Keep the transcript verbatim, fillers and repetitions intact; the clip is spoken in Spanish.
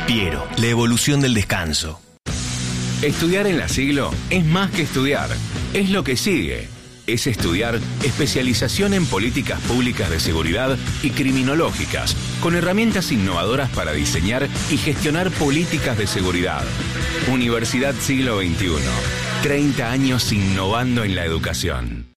Piero, la evolución del descanso. Estudiar en la Siglo es más que estudiar, es lo que sigue. Es estudiar especialización en políticas públicas de seguridad y criminológicas, con herramientas innovadoras para diseñar y gestionar políticas de seguridad. Universidad Siglo veintiuno. treinta años innovando en la educación.